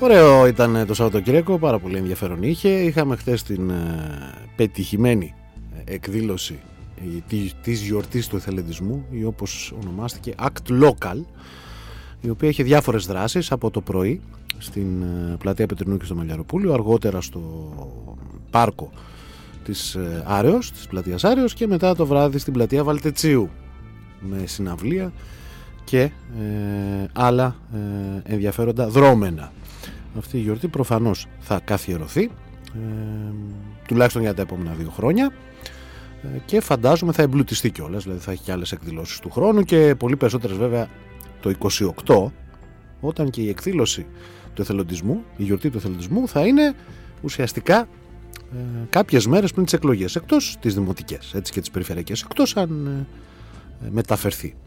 Ωραίο ήταν το Σαββατοκύριακο, πάρα πολύ ενδιαφέρον είχε. Είχαμε χθες την πετυχημένη εκδήλωση της γιορτής του εθελοντισμού, ή όπως ονομάστηκε Act Local, η οποία είχε διάφορες δράσεις από το πρωί στην πλατεία Πετρινού και στο Μαλιαροπούλιο, αργότερα στο πάρκο της Άρεως, της πλατείας Άρεως, και μετά το βράδυ στην πλατεία Βαλτετσίου με συναυλία και άλλα ενδιαφέροντα δρόμενα. Αυτή η γιορτή προφανώς θα καθιερωθεί τουλάχιστον για τα επόμενα 2 χρόνια και φαντάζομαι θα εμπλουτιστεί κιόλας, δηλαδή θα έχει και άλλες εκδηλώσεις του χρόνου και πολύ περισσότερες βέβαια το 28, όταν και η εκδήλωση του εθελοντισμού, η γιορτή του εθελοντισμού θα είναι ουσιαστικά κάποιες μέρες πριν τις εκλογές, εκτός τις δημοτικές, έτσι, και τις περιφερειακές, εκτός αν μεταφερθεί